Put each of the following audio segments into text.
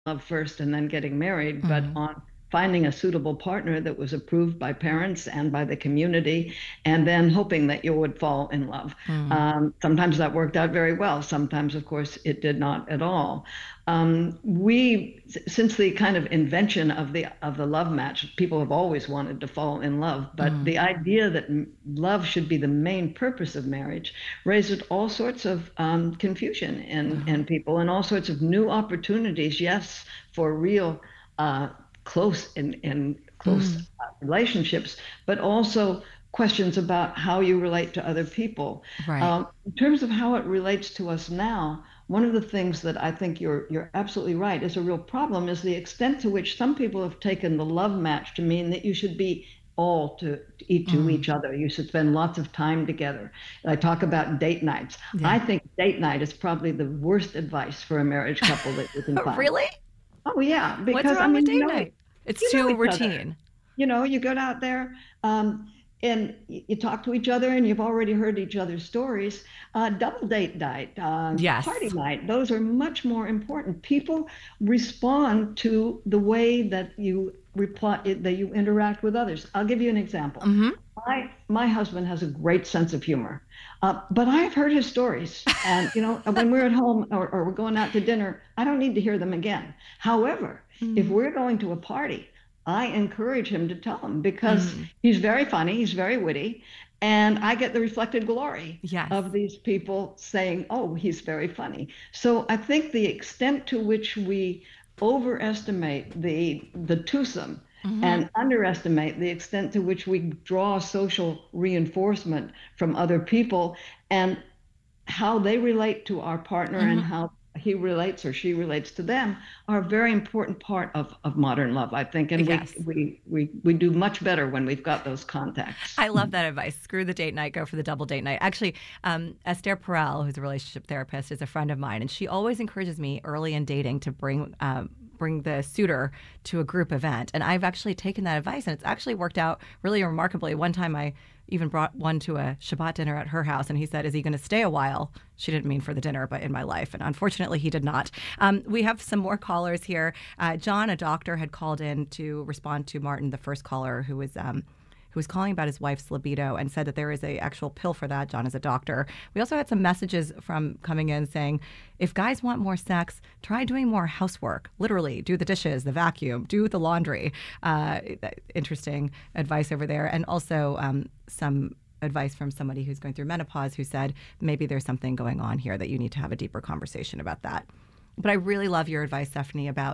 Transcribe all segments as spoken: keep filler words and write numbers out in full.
love first and then getting married, but Mm, on finding a suitable partner that was approved by parents and by the community, and then hoping that you would fall in love. mm, Um, sometimes that worked out very well. Sometimes, of course, it did not at all. Um, we, since the kind of invention of the of the love match, people have always wanted to fall in love. But mm. the idea that love should be the main purpose of marriage raises all sorts of um, confusion in, Oh, in people and all sorts of new opportunities, yes, for real uh, close in, in close mm, uh, relationships, but also questions about how you relate to other people. right. Um, in terms of how it relates to us now, one of the things that I think you're you're absolutely right is a real problem is the extent to which some people have taken the love match to mean that you should be all to, to each to Mm, each other. You should spend lots of time together. I talk about date nights. yeah. I think date night is probably the worst advice for a marriage couple that you can find. Really? Oh yeah, What's because I wrong with mean, you date know, night? It's you know too each other. routine. You know, you go out there um, and you talk to each other, and you've already heard each other's stories. Uh, double date night, uh, party Yes. night, those are much more important. People respond to the way that you reply, that you interact with others. I'll give you an example. Hmm. My my husband has a great sense of humor, uh, but I've heard his stories, and you know, when we're at home or, or we're going out to dinner, I don't need to hear them again. However, if Mm, we're going to a party, I encourage him to tell them because mm, he's very funny, he's very witty, and I get the reflected glory yes. of these people saying, "Oh, he's very funny." So I think the extent to which we overestimate the the twosome Hmm. and underestimate the extent to which we draw social reinforcement from other people and how they relate to our partner and Hmm. how he relates or she relates to them are a very important part of, of modern love, I think. And we, Yes. we we we do much better when we've got those contacts. I love that advice. Screw the date night, go for the double date night. Actually, um, Esther Perel, who's a relationship therapist, is a friend of mine, and she always encourages me early in dating to bring um, bring the suitor to a group event. And I've actually taken that advice, and it's actually worked out really remarkably. One time, I even brought one to a Shabbat dinner at her house, and he said, "Is he going to stay a while?" She didn't mean for the dinner, but in my life. And unfortunately, he did not. Um, we have some more callers here. Uh, John, a doctor, had called in to respond to Martin, the first caller, who was. Um, who was calling about his wife's libido and said that there is a actual pill for that. John is a doctor. We also had some messages from coming in saying, if guys want more sex, try doing more housework. Literally, do the dishes, the vacuum, do the laundry. Uh, interesting advice over there. And also um, some advice from somebody who's going through menopause who said maybe there's something going on here that you need to have a deeper conversation about that. But I really love your advice, Stephanie, about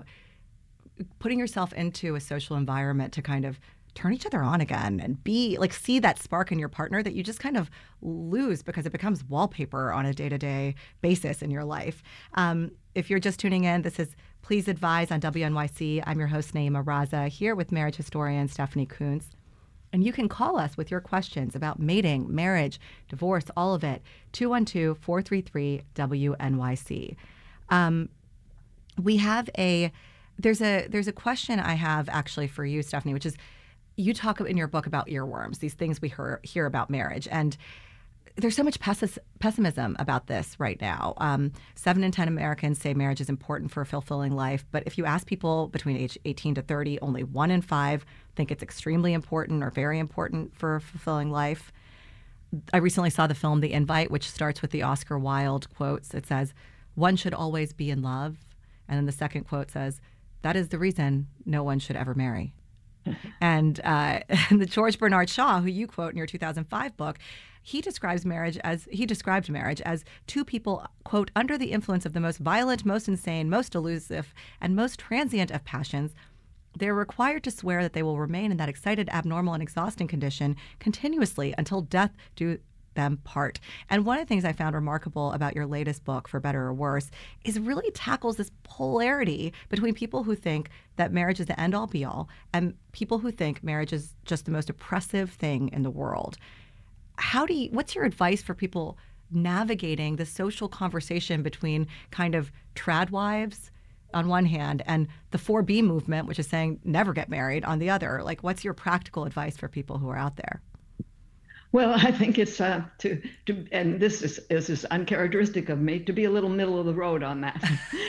putting yourself into a social environment to kind of turn each other on again and be like see that spark in your partner that you just kind of lose because it becomes wallpaper on a day-to-day basis in your life. Um, if you're just tuning in, this is Please Advise on W N Y C. I'm your host, Naima Raza, here with marriage historian Stephanie Coontz. And you can call us with your questions about mating, marriage, divorce, all of it, two one two, four three three, W N Y C. Um, we have a there's a there's a question I have actually for you, Stephanie, which is you talk in your book about earworms, these things we hear, hear about marriage. And there's so much pessis- pessimism about this right now. Um, seven in ten Americans say marriage is important for a fulfilling life. But if you ask people between age eighteen to thirty, only one in five think it's extremely important or very important for a fulfilling life. I recently saw the film The Invite, which starts with the Oscar Wilde quotes. It says, one should always be in love. And then the second quote says, that is the reason no one should ever marry. And uh, the George Bernard Shaw, who you quote in your two thousand five book, he describes marriage as he described marriage as two people, quote, under the influence of the most violent, most insane, most elusive, and most transient of passions. They're required to swear that they will remain in that excited, abnormal, and exhausting condition continuously until death do them part. And one of the things I found remarkable about your latest book, For Better or Worse, is it really tackles this polarity between people who think that marriage is the end all be all and people who think marriage is just the most oppressive thing in the world. How do you, what's your advice for people navigating the social conversation between kind of trad wives on one hand and the four B movement, which is saying never get married on the other? Like, what's your practical advice for people who are out there? Well, I think it's uh, to to, and this is this is uncharacteristic of me to be a little middle of the road on that.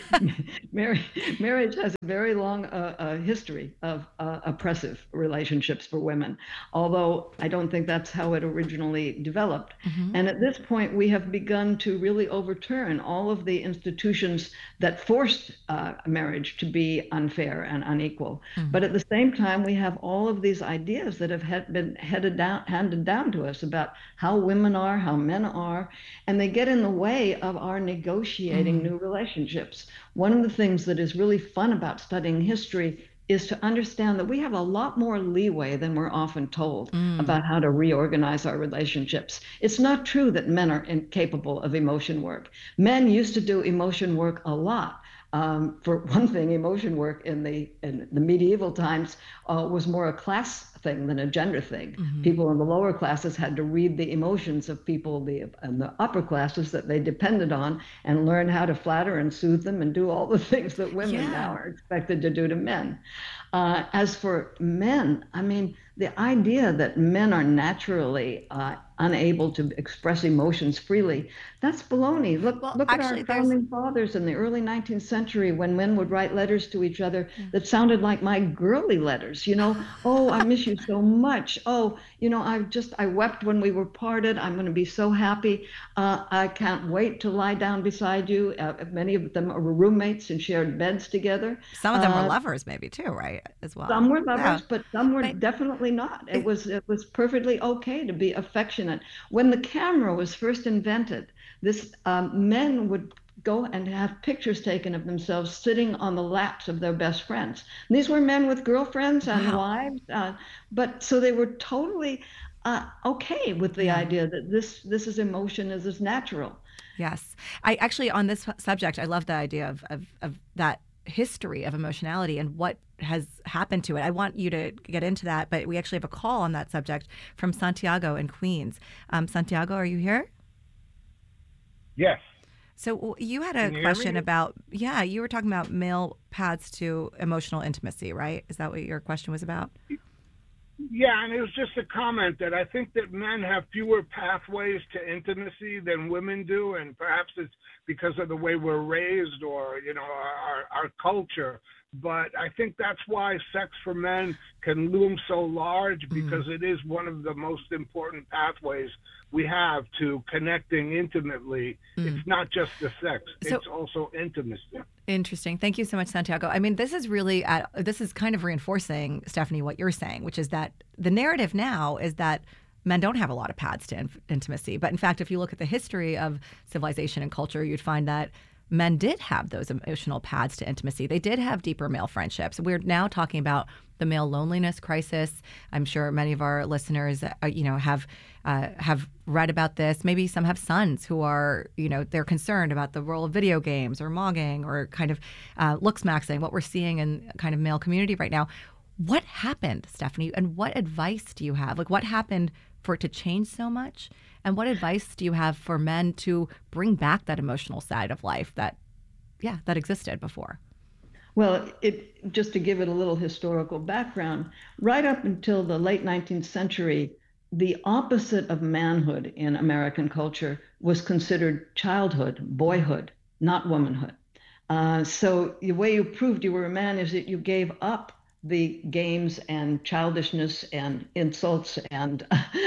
Marriage marriage has a very long uh, uh, history of uh, oppressive relationships for women, although I don't think that's how it originally developed. Hmm. And at this point, we have begun to really overturn all of the institutions that forced uh, marriage to be unfair and unequal. But Hmm. at the same time, we have all of these ideas that have had been headed down, handed down to us about how women are, how men are, and they get in the way of our negotiating Hmm. new relationships. One of the things that is really fun about studying history is to understand that we have a lot more leeway than we're often told Mm. about how to reorganize our relationships. It's not true that men are incapable of emotion work. Men used to do emotion work a lot. Um, for one thing, emotion work in the in the medieval times uh, was more a class thing than a gender thing. Hmm. People in the lower classes had to read the emotions of people the, in the upper classes that they depended on and learn how to flatter and soothe them and do all the things that women now Yeah. are expected to do to men. Uh, as for men, I mean, the idea that men are naturally uh, unable to express emotions freely, that's baloney. Look, Well, look at our actually, there's. founding fathers in the early nineteenth century when men would write letters to each other Yeah. that sounded like my girly letters, you know, oh, I miss you so much. Oh, you know, I just, I wept when we were parted. I'm going to be so happy. Uh, I can't wait to lie down beside you. Uh, many of them were roommates and shared beds together. Some of them were Uh, lovers, maybe too, right? As well. some were Yeah. lovers, but some were But definitely not. It it, was it was perfectly okay to be affectionate. When the camera was first invented, this um, men would go and have pictures taken of themselves sitting on the laps of their best friends. And these were men with girlfriends and wow. wives, uh, but so they were totally uh, okay with the Yeah. idea that this this is emotion, this is natural. Yes. I actually, on this subject, I love the idea of, of, of that history of emotionality and what has happened to it. I want you to get into that, but we actually have a call on that subject from Santiago in Queens. Um, Santiago, are you here? Yes. So you had a Can you hear question me? about, yeah, you were talking about male paths to emotional intimacy, right? Is that what your question was about? Yeah, and it was just a comment that I think that men have fewer pathways to intimacy than women do, and perhaps it's because of the way we're raised or, you know, our, our culture. But I think that's why sex for men can loom so large Mm, because it is one of the most important pathways we have to connecting intimately. mm. It's not just the sex, So it's also intimacy. interesting. Thank you so much, Santiago. I mean, this is really at, this is kind of reinforcing, Stephanie, what you're saying, which is that the narrative now is that men don't have a lot of paths to in- intimacy. But in fact, if you look at the history of civilization and culture, you'd find that men did have those emotional paths to intimacy. They did have deeper male friendships. We're now talking about the male loneliness crisis. I'm sure many of our listeners, uh, you know, have uh, have read about this. Maybe some have sons who are, you know, they're concerned about the role of video games or mogging or kind of uh, looks maxing, what we're seeing in kind of male community right now. What happened, Stephanie? And what advice do you have? Like, what happened for it to change so much? And what advice do you have for men to bring back that emotional side of life that, yeah, that existed before? Well, it just to give it a little historical background, right up until the late nineteenth century, the opposite of manhood in American culture was considered childhood, boyhood, not womanhood. Uh, so the way you proved you were a man is that you gave up the games and childishness and insults and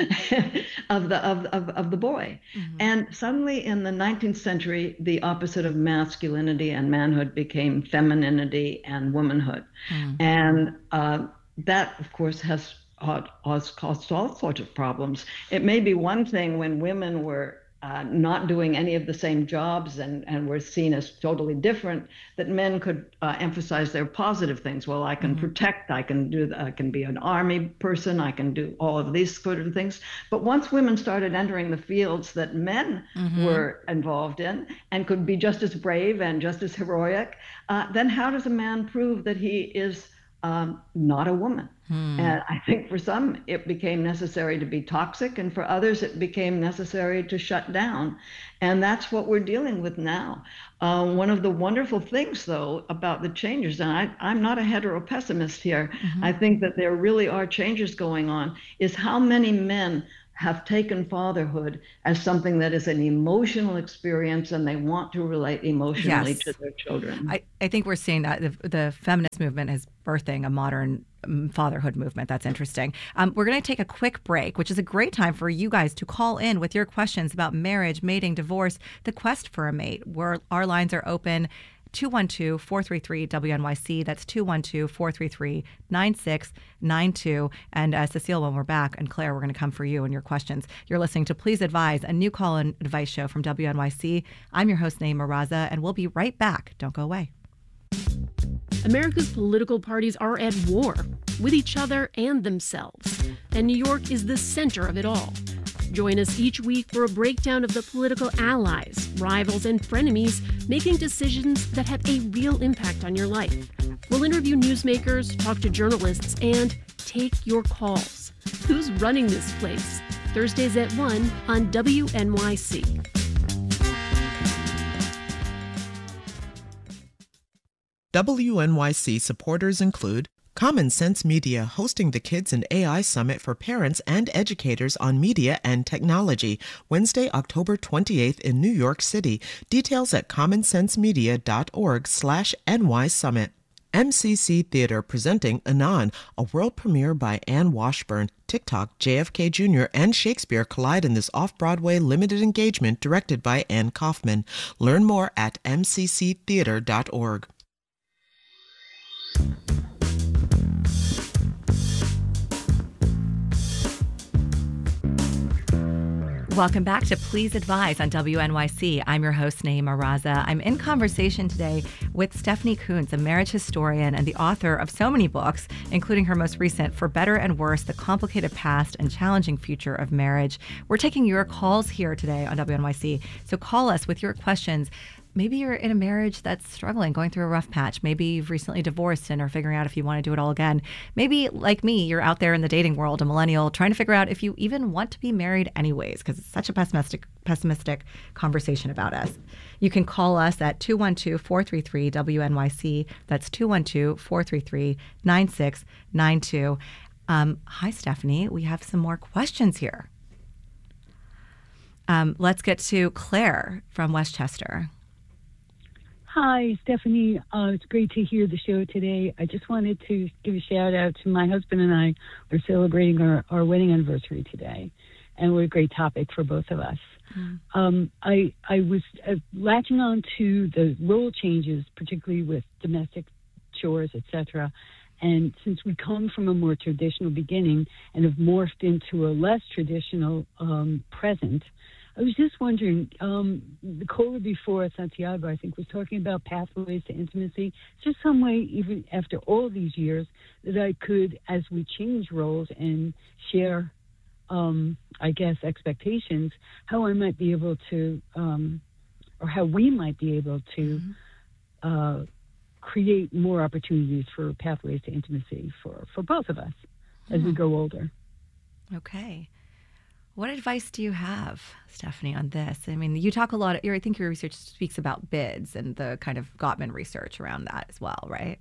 of the of, of of the boy. Mm-hmm. And suddenly in the nineteenth century, the opposite of masculinity and manhood became femininity and womanhood. Mm-hmm. And uh, that, of course, has, has caused all sorts of problems. It may be one thing when women were uh, not doing any of the same jobs and, and were seen as totally different, that men could uh, emphasize their positive things. Well, I can Mm-hmm. protect, I can do, I can be an army person, I can do all of these sort of things. But once women started entering the fields that men Mm-hmm. were involved in and could be just as brave and just as heroic, uh, then how does a man prove that he is um, not a woman? Hmm. And I think for some, it became necessary to be toxic, and for others, it became necessary to shut down. And that's what we're dealing with now. Uh, one of the wonderful things, though, about the changes, and I, I'm not a hetero pessimist here, Mm-hmm. I think that there really are changes going on, is how many men have taken fatherhood as something that is an emotional experience, and they want to relate emotionally Yes. to their children. I, I think we're seeing that the, the feminist movement is birthing a modern um, fatherhood movement. That's interesting. Um, we're going to take a quick break, which is a great time for you guys to call in with your questions about marriage, mating, divorce, the quest for a mate. Where our lines are open. two one two, four three three, W N Y C. That's two one two, four three three, nine six nine two. And uh, Cecile, when we're back, and Claire, we're going to come for you and your questions. You're listening to Please Advise, a new call-in advice show from W N Y C. I'm your host, Naeem Raza, and we'll be right back. Don't go away. America's political parties are at war with each other and themselves, and New York is the center of it all. Join us each week for a breakdown of the political allies, rivals, and frenemies making decisions that have a real impact on your life. We'll interview newsmakers, talk to journalists, and take your calls. Who's running this place? Thursdays at one on W N Y C. W N Y C supporters include Common Sense Media, hosting the Kids and A I Summit for parents and educators on media and technology, Wednesday, October twenty-eighth in New York City. Details at commonsensemedia.org slash NY Summit. M C C Theater presenting Anon, a world premiere by Anne Washburn. TikTok, J F K Junior, and Shakespeare collide in this off-Broadway limited engagement directed by Anne Kaufman. Learn more at m c c theater dot org. Welcome back to Please Advise on W N Y C. I'm your host, Naeema Raza. I'm in conversation today with Stephanie Coontz, a marriage historian and the author of so many books, including her most recent, For Better and Worse, The Complicated Past and Challenging Future of Marriage. We're taking your calls here today on W N Y C, so call us with your questions. Maybe you're in a marriage that's struggling, going through a rough patch. Maybe you've recently divorced and are figuring out if you want to do it all again. Maybe, like me, you're out there in the dating world, a millennial, trying to figure out if you even want to be married anyways, because it's such a pessimistic pessimistic conversation about us. You can call us at two one two, four three three, W N Y C. That's two one two, four three three, nine six nine two. Um, hi, Stephanie. We have some more questions here. Um, let's get to Claire from Westchester. Hi, Stephanie. Uh, it's great to hear the show today. I just wanted to give a shout out to my husband and I. We're celebrating our, our wedding anniversary today, and we're a great topic for both of us. Mm. Um, I I was uh, latching on to the role changes, particularly with domestic chores, et cetera. And since we come from a more traditional beginning and have morphed into a less traditional um, present, I was just wondering, um, the caller before, Santiago, I think, was talking about pathways to intimacy. Is there some way, even after all these years, that I could, as we change roles and share, um, I guess, expectations, how I might be able to, um, or how we might be able to mm-hmm. uh, create more opportunities for pathways to intimacy for, for both of us as mm. we grow older. Okay. What advice do you have, Stephanie, on this? I mean, you talk a lot, I think your research speaks about bids and the kind of Gottman research around that as well, right?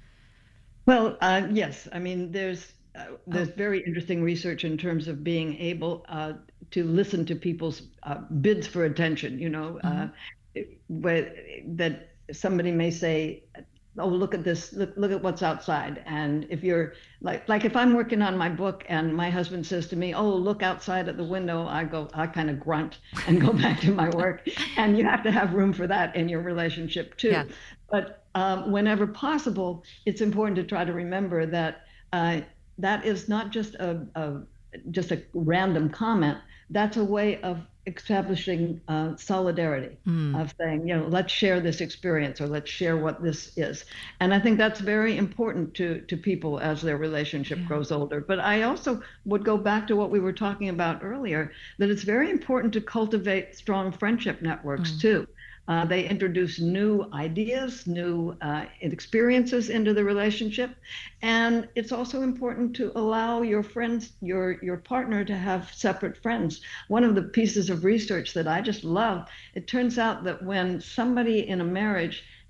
Well, uh, yes. I mean, there's uh, there's oh. very interesting research in terms of being able uh, to listen to people's uh, bids for attention, you know, mm-hmm. uh, where, that somebody may say, oh, look at this, look, look at what's outside. And if you're like, like if I'm working on my book and my husband says to me, oh, look outside at the window, I go, I kind of grunt and go back to my work. And you have to have room for that in your relationship too. Yeah. But um, whenever possible, it's important to try to remember that uh, that is not just a, a just a random comment. That's a way of establishing uh, solidarity, mm. of saying, you know, let's share this experience, or let's share what this is. And I think that's very important to, to people as their relationship yeah. grows older. But I also would go back to what we were talking about earlier, that it's very important to cultivate strong friendship networks mm. too. Uh, they introduce new ideas, new uh, experiences into the relationship. And it's also important to allow your friends, your, your partner to have separate friends. One of the pieces of research that I just love, it turns out that when somebody in a marriage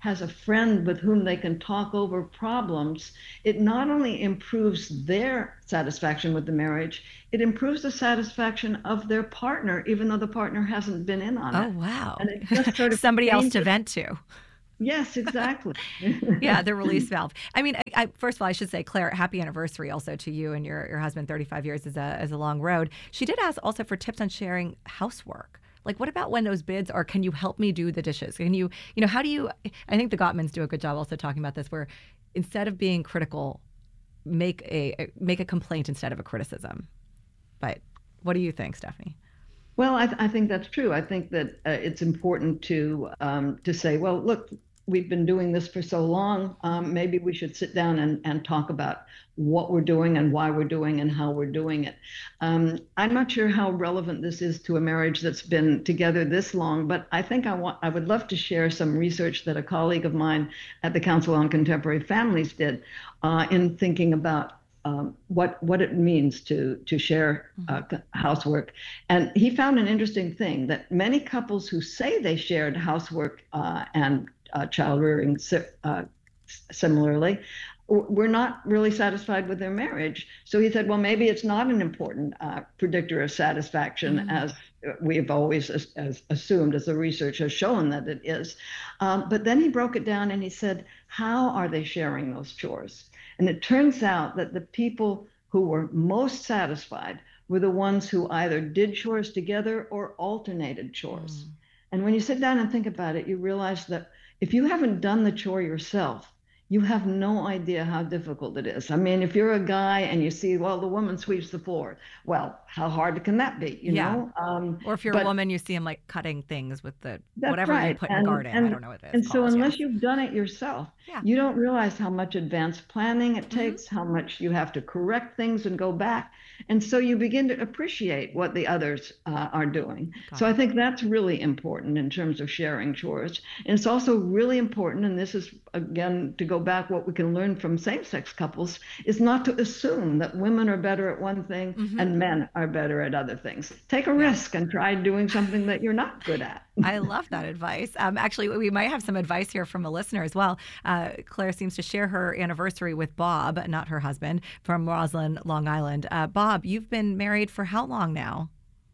has a friend with whom they can talk over problems, it not only improves their satisfaction with the marriage, it improves the satisfaction of their partner, even though the partner hasn't been in on Oh, it. wow. And it just sort of Somebody else to changes. vent to. Yes, exactly. Yeah, the release valve. I mean, I, I, first of all, I should say, Claire, happy anniversary also to you and your, your husband. thirty-five years is a, is a long road. She did ask also for tips on sharing housework. Like, what about when those bids are, can you help me do the dishes? Can you, you know, how do you, I think the Gottmans do a good job also talking about this, where instead of being critical, make a, make a complaint instead of a criticism. But what do you think, Stephanie? Well, I, th- I think that's true. I think that uh, it's important to um, to say, well, look, we've been doing this for so long. Um, maybe we should sit down and, and talk about what we're doing and why we're doing and how we're doing it. Um, I'm not sure how relevant this is to a marriage that's been together this long, but I think I want I would love to share some research that a colleague of mine at the Council on Contemporary Families did uh, in thinking about Um, what what it means to to share uh, housework. And he found an interesting thing, that many couples who say they shared housework uh, and uh, child rearing uh, similarly were not really satisfied with their marriage. So he said, well, maybe it's not an important uh, predictor of satisfaction mm-hmm. as we have always as, as assumed, as the research has shown that it is. Um, but then he broke it down and he said, how are they sharing those chores? And it turns out that the people who were most satisfied were the ones who either did chores together or alternated chores. Mm. And when you sit down and think about it, you realize that if you haven't done the chore yourself, you have no idea how difficult it is. I mean, if you're a guy and you see, well, the woman sweeps the floor, well, how hard can that be, you yeah. know? Um, or if you're but, a woman, you see him like cutting things with the that's whatever right. you put in and, the garden. And, I don't know what it is. And called, so unless yeah. you've done it yourself, yeah. you don't realize how much advanced planning it takes, mm-hmm. how much you have to correct things and go back. And so you begin to appreciate what the others uh, are doing. Got so it. I think that's really important in terms of sharing chores. And it's also really important, and this is, again, to go back, what we can learn from same-sex couples, is not to assume that women are better at one thing mm-hmm. and men are better at other things. Take a yeah. risk and try doing something that you're not good at. I love that advice. Um, actually, we might have some advice here from a listener as well. Uh, Claire seems to share her anniversary with Bob, not her husband, from Roslyn, Long Island. Uh, Bob, you've been married for how long now?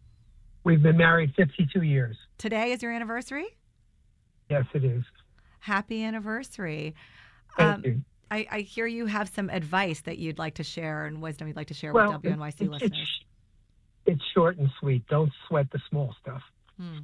We've been married fifty-two years. Today is your anniversary? Yes, it is. Happy anniversary. Thank um, you. I, I hear you have some advice that you'd like to share and wisdom you'd like to share well, with W N Y C it's, listeners. It's, it's short and sweet. Don't sweat the small stuff. Hmm.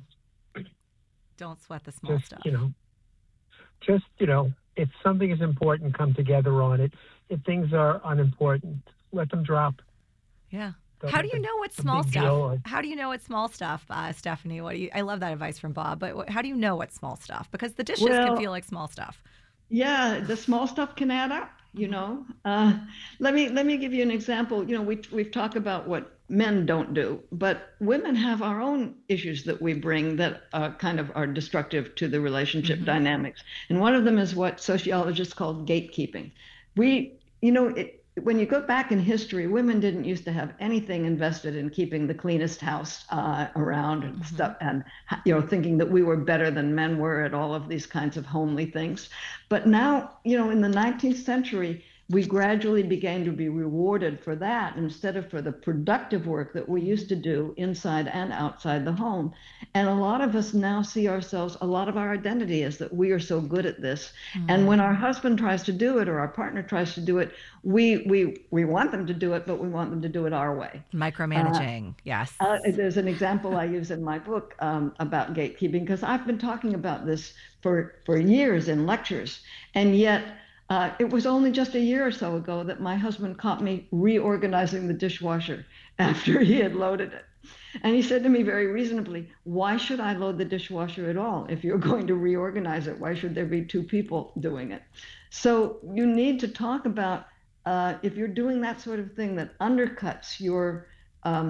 Don't sweat the small just, stuff. You know, just, you know, if something is important, come together on it. If things are unimportant, let them drop. Yeah. How do you know what's small stuff? How do you know what's small stuff, uh, Stephanie? What do you? I love that advice from Bob. But what, how do you know what's small stuff? Because the dishes well, can feel like small stuff. Yeah, the small stuff can add up. You know, uh, let me let me give you an example. You know, we we've talked about what men don't do, but women have our own issues that we bring that uh, kind of are destructive to the relationship mm-hmm. dynamics. And one of them is what sociologists call gatekeeping. We, you know, it, when you go back in history, women didn't used to have anything invested in keeping the cleanest house uh, around and mm-hmm. stuff, and you know, thinking that we were better than men were at all of these kinds of homely things. But now, you know, in the nineteenth century, we gradually began to be rewarded for that instead of for the productive work that we used to do inside and outside the home. And a lot of us now see ourselves, a lot of our identity is that we are so good at this. Mm-hmm. And when our husband tries to do it or our partner tries to do it, we we we want them to do it, but we want them to do it our way. Micromanaging, uh, yes. Uh, there's an example I use in my book um, about gatekeeping, because I've been talking about this for, for years in lectures, and yet Uh, it was only just a year or so ago that my husband caught me reorganizing the dishwasher after he had loaded it. And he said to me very reasonably, why should I load the dishwasher at all? If you're going to reorganize it, why should there be two people doing it? So you need to talk about uh, if you're doing that sort of thing that undercuts your um,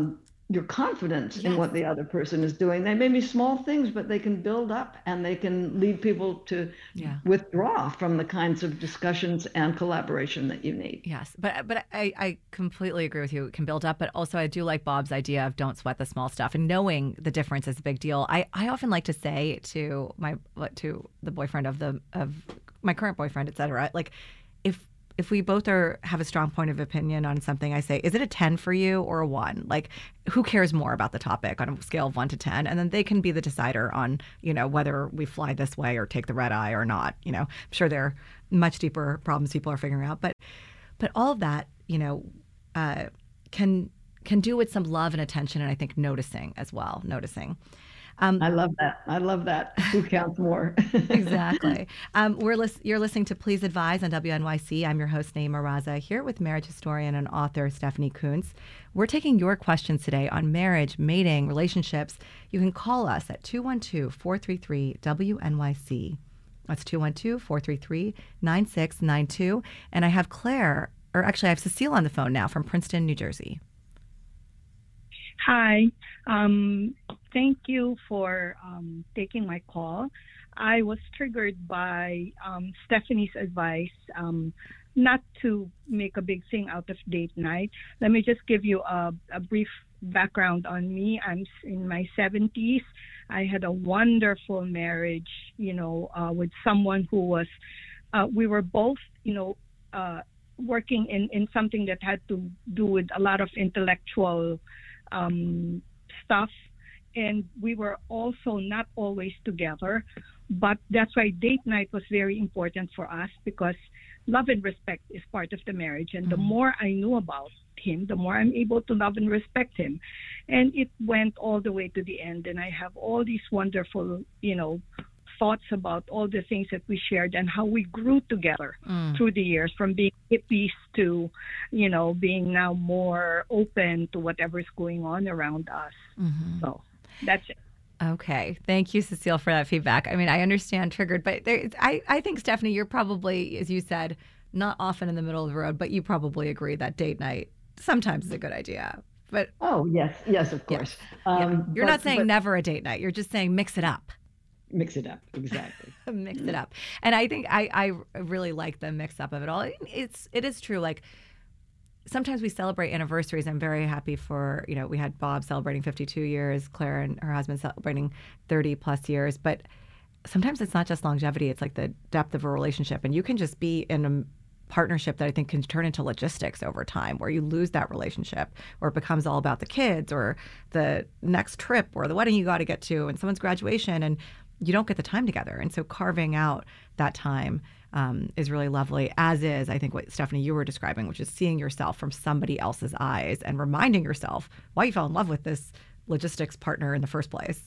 your confidence Yes. in what the other person is doing. They may be small things, but they can build up and they can lead people to Yeah. withdraw from the kinds of discussions and collaboration that you need. Yes, but but I, I completely agree with you. It can build up, but also I do like Bob's idea of don't sweat the small stuff, and knowing the difference is a big deal. I, I often like to say to my to the boyfriend of the of my current boyfriend, et cetera, like if if we both are have a strong point of opinion on something, I say, is it a ten for you or a one? Like, who cares more about the topic on a scale of one to ten? And then they can be the decider on, you know, whether we fly this way or take the red eye or not. You know, I'm sure there are much deeper problems people are figuring out, but but all of that, you know, uh, can can do with some love and attention, and I think noticing as well, noticing. Um, I love that. I love that. Who counts more? Exactly. Um, we're lis- you're listening to Please Advise on W N Y C. I'm your host, Naima Raza, here with marriage historian and author Stephanie Coontz. We're taking your questions today on marriage, mating, relationships. You can call us at two one two, four three three, W N Y C. That's two one two, four three three, nine six nine two. And I have Claire, or actually I have Cecile on the phone now from Princeton, New Jersey. Hi. Um, thank you for um, taking my call. I was triggered by um, Stephanie's advice um, not to make a big thing out of date night. Let me just give you a, a brief background on me. I'm in my seventies. I had a wonderful marriage, you know, uh, with someone who was, uh, we were both, you know, uh, working in, in something that had to do with a lot of intellectual um, stuff. And we were also not always together, but that's why date night was very important for us, because love and respect is part of the marriage. And mm-hmm. the more I knew about him, the more I'm able to love and respect him. And it went all the way to the end. And I have all these wonderful, you know, thoughts about all the things that we shared and how we grew together mm. through the years, from being hippies to, you know, being now more open to whatever's going on around us. Mm-hmm. So that's it. Okay. Thank you, Cecile, for that feedback. I mean, I understand triggered, but there, I, I think, Stephanie, you're probably, as you said, not often in the middle of the road, but you probably agree that date night sometimes is a good idea. But oh, yes. Yes, of course. Yes. Um, yeah. You're but, not saying but, never a date night. You're just saying mix it up. Mix it up. Exactly. Mix it up. And I think I, I really like the mix up of it all. It's, it is true. Like, sometimes we celebrate anniversaries. I'm very happy for, you know, we had Bob celebrating fifty-two years, Claire and her husband celebrating thirty plus years. But sometimes it's not just longevity. It's like the depth of a relationship. And you can just be in a partnership that I think can turn into logistics over time, where you lose that relationship, or it becomes all about the kids or the next trip or the wedding you got to get to and someone's graduation, and you don't get the time together. And so carving out that time um, is really lovely, as is, I think, what Stephanie, you were describing, which is seeing yourself from somebody else's eyes and reminding yourself why you fell in love with this logistics partner in the first place.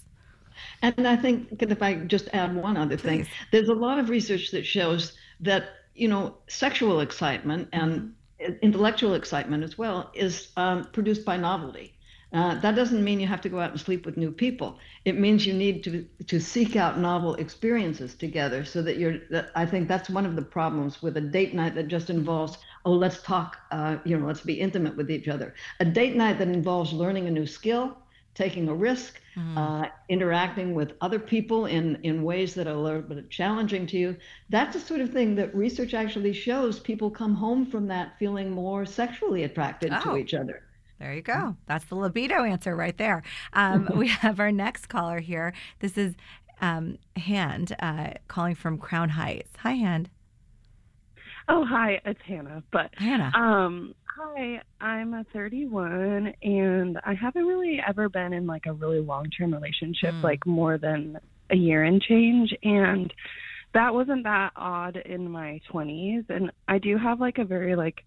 And I think, if I just add one other thing, Please. There's a lot of research that shows that, you know, sexual excitement and intellectual excitement as well is um, produced by novelty. Uh, that doesn't mean you have to go out and sleep with new people. It means you need to to seek out novel experiences together, so that you're. That, I think that's one of the problems with a date night that just involves, oh, let's talk, uh, you know, let's be intimate with each other. A date night that involves learning a new skill, taking a risk, mm. uh, interacting with other people in, in ways that are a little bit challenging to you. That's the sort of thing that research actually shows people come home from that feeling more sexually attracted oh. to each other. There you go. That's the libido answer right there. Um, we have our next caller here. This is um, Hand uh, calling from Crown Heights. Hi, Hand. Oh, hi. It's Hannah. But Hannah. Um, hi. I'm a thirty-one, and I haven't really ever been in like a really long-term relationship, mm. like more than a year and change. And that wasn't that odd in my twenties. And I do have like a very like.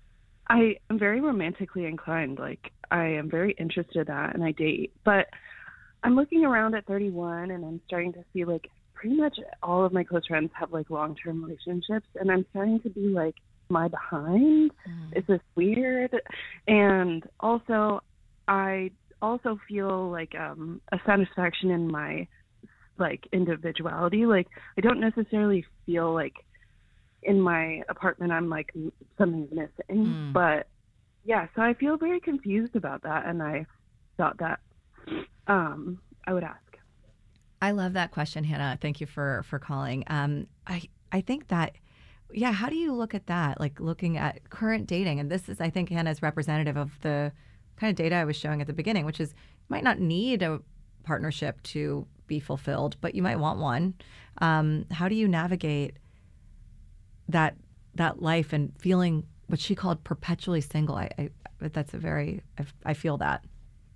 I am very romantically inclined. Like, I am very interested in that, and I date. But I'm looking around at thirty-one, and I'm starting to see, like, pretty much all of my close friends have, like, long-term relationships. And I'm starting to be like, am I behind? Mm. Is this weird? And also, I also feel, like, um, a satisfaction in my, like, individuality. Like, I don't necessarily feel like in my apartment I'm like something's missing, mm. but yeah, so I feel very confused about that, and I thought that um, I would ask. I love that question, Hannah. Thank you for for calling. Um, I I think that, yeah. How do you look at that? Like looking at current dating, and this is, I think, Hannah is representative of the kind of data I was showing at the beginning, which is you might not need a partnership to be fulfilled, but you might want one. Um, how do you navigate that that life and feeling what she called perpetually single? I, I that's a very I, I feel that.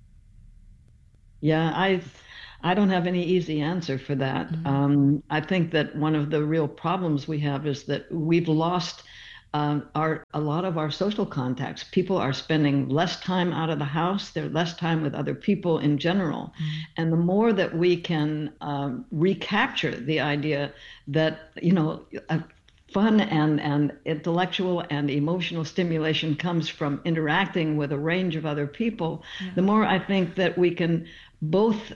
Yeah, I I don't have any easy answer for that. Mm-hmm. Um, I think that one of the real problems we have is that we've lost um, our a lot of our social contacts. People are spending less time out of the house. They're less time with other people in general. Mm-hmm. And the more that we can um, recapture the idea that, you know, a, fun and, and intellectual and emotional stimulation comes from interacting with a range of other people, yeah. the more I think that we can both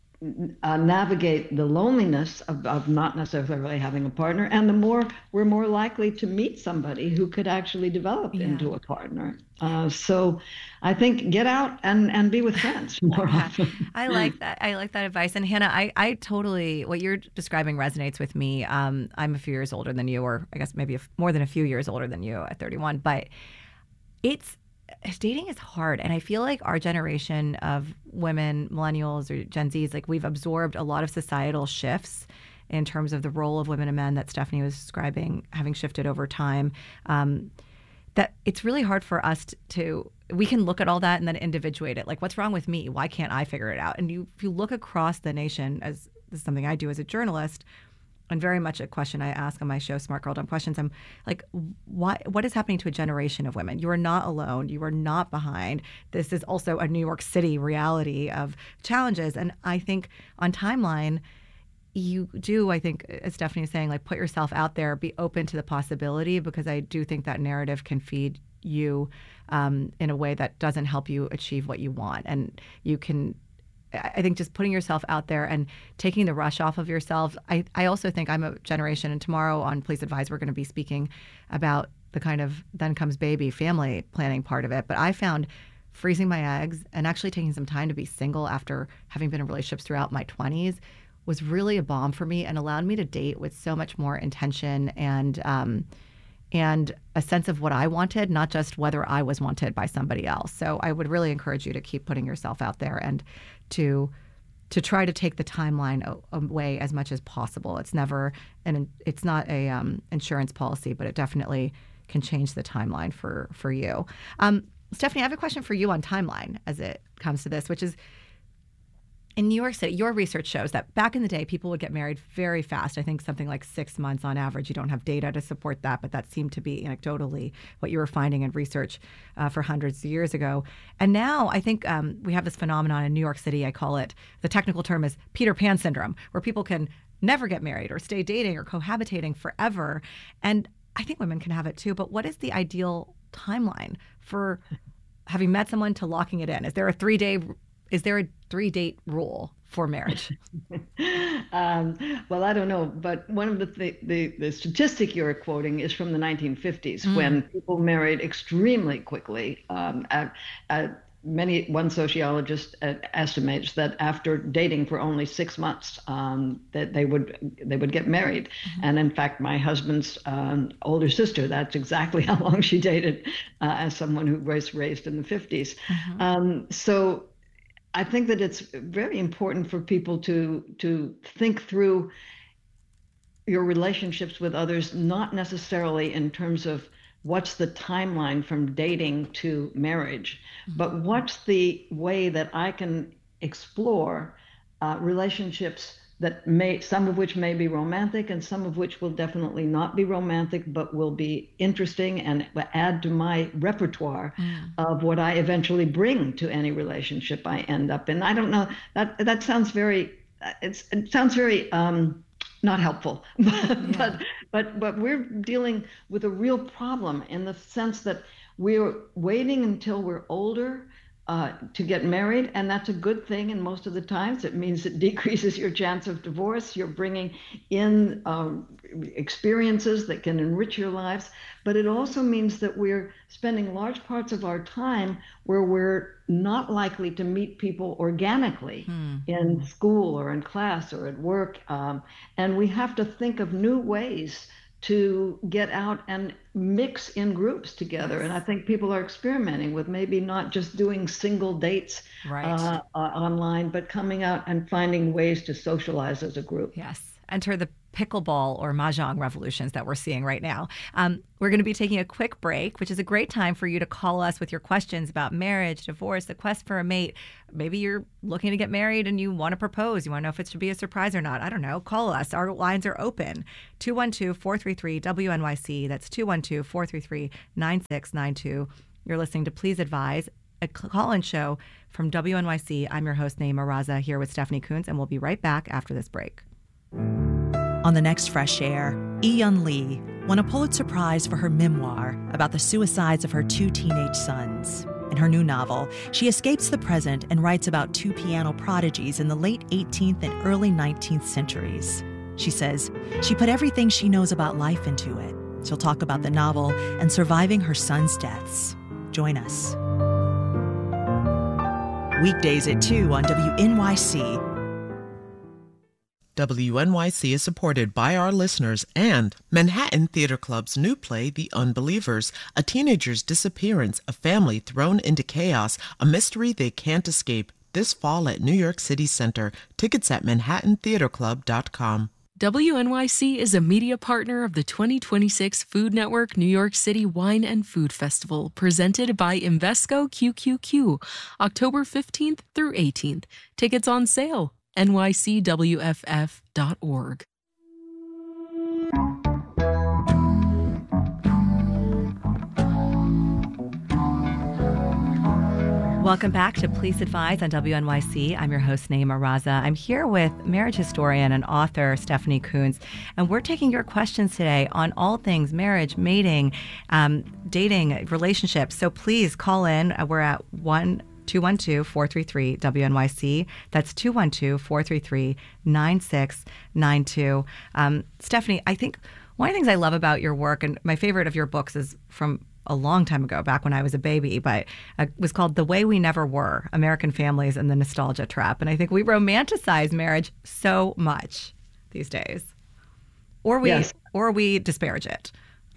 uh, navigate the loneliness of, of not necessarily having a partner, and the more we're more likely to meet somebody who could actually develop yeah. into a partner. Uh, so I think get out and, and be with friends more yeah. often. I like that. I like that advice. And Hannah, I, I totally, what you're describing resonates with me. Um, I'm a few years older than you, or I guess maybe a, more than a few years older than you at thirty-one, but it's, dating is hard. And I feel like our generation of women, millennials or Gen Zs, like we've absorbed a lot of societal shifts in terms of the role of women and men that Stephanie was describing, having shifted over time. Um, that it's really hard for us to, to, we can look at all that and then individuate it. Like, what's wrong with me? Why can't I figure it out? And you, if you look across the nation, as this is something I do as a journalist, and very much a question I ask on my show, Smart Girl Dumb Questions, I'm like, what, what is happening to a generation of women? You are not alone. You are not behind. This is also a New York City reality of challenges. And I think on Timeline, you do, I think, as Stephanie is saying, like put yourself out there, be open to the possibility, because I do think that narrative can feed you um, in a way that doesn't help you achieve what you want. And you can, I think just putting yourself out there and taking the rush off of yourself. I, I also think I'm a generation, and tomorrow on Please Advise, we're going to be speaking about the kind of then comes baby family planning part of it. But I found freezing my eggs and actually taking some time to be single after having been in relationships throughout my twenties was really a bomb for me and allowed me to date with so much more intention and um, and a sense of what I wanted, not just whether I was wanted by somebody else. So I would really encourage you to keep putting yourself out there and to to try to take the timeline away as much as possible. It's never, and it's not a um, insurance policy, but it definitely can change the timeline for for you. Um, Stephanie, I have a question for you on timeline as it comes to this, which is, in New York City, your research shows that back in the day, people would get married very fast. I think something like six months on average. You don't have data to support that, but that seemed to be anecdotally what you were finding in research uh, for hundreds of years ago. And now I think um, we have this phenomenon in New York City. I call it, the technical term is Peter Pan syndrome, where people can never get married or stay dating or cohabitating forever. And I think women can have it too. But what is the ideal timeline for having met someone to locking it in? Is there a three-day Is there a three-date rule for marriage? um, well, I don't know, but one of the, th- the the statistic you're quoting is from the nineteen fifties, mm. when people married extremely quickly. Um, at, at many one sociologist estimates that after dating for only six months, um, that they would they would get married. Mm-hmm. And in fact, my husband's um, older sister, that's exactly how long she dated, uh, as someone who was raised in the fifties. Mm-hmm. Um, so. I think that it's very important for people to to think through your relationships with others, not necessarily in terms of what's the timeline from dating to marriage, mm-hmm. but what's the way that I can explore uh, relationships that may, some of which may be romantic and some of which will definitely not be romantic, but will be interesting and add to my repertoire mm. of what I eventually bring to any relationship I end up in. I don't know, that that sounds very, it's, it sounds very um, not helpful, but, yeah. but, but, but we're dealing with a real problem in the sense that we're waiting until we're older uh, to get married, and that's a good thing. And most of the times, it means it decreases your chance of divorce. You're bringing in um, experiences that can enrich your lives, but it also means that we're spending large parts of our time where we're not likely to meet people organically hmm. in school or in class or at work, um, and we have to think of new ways to get out and mix in groups together. And I think people are experimenting with maybe not just doing single dates right. uh, uh, online, but coming out and finding ways to socialize as a group. Yes. Enter the pickleball or mahjong revolutions that we're seeing right now. Um, we're going to be taking a quick break, which is a great time for you to call us with your questions about marriage, divorce, the quest for a mate. Maybe you're looking to get married and you want to propose. You want to know if it should be a surprise or not. I don't know. Call us. Our lines are open. two one two, four three three, W N Y C. That's two one two, four three three, nine six nine two. You're listening to Please Advise, a call-in show from W N Y C. I'm your host, Naima Raza, here with Stephanie Coontz, and we'll be right back after this break. On the next Fresh Air, Eun Lee won a Pulitzer Prize for her memoir about the suicides of her two teenage sons. In her new novel, she escapes the present and writes about two piano prodigies in the late eighteenth and early nineteenth centuries. She says she put everything she knows about life into it. She'll talk about the novel and surviving her sons' deaths. Join us. Weekdays at two on W N Y C. W N Y C is supported by our listeners and Manhattan Theater Club's new play, The Unbelievers, a teenager's disappearance, a family thrown into chaos, a mystery they can't escape, this fall at New York City Center. Tickets at manhattan theater club dot com. W N Y C is a media partner of the twenty twenty-six Food Network New York City Wine and Food Festival, presented by Invesco Q Q Q, October fifteenth through eighteenth. Tickets on sale. N Y C W F F dot org. Welcome back to Please Advise on W N Y C. I'm your host, Naima Raza. I'm here with marriage historian and author Stephanie Coontz, and we're taking your questions today on all things marriage, mating, um, dating, relationships. So please call in. We're at one two one two, four three three, W N Y C. That's two one two, four three three, nine six nine two. Um, Stephanie, I think one of the things I love about your work, and my favorite of your books is from a long time ago, back when I was a baby, but it was called The Way We Never Were, American Families and the Nostalgia Trap. And I think we romanticize marriage so much these days. Or we, yes. or we disparage it.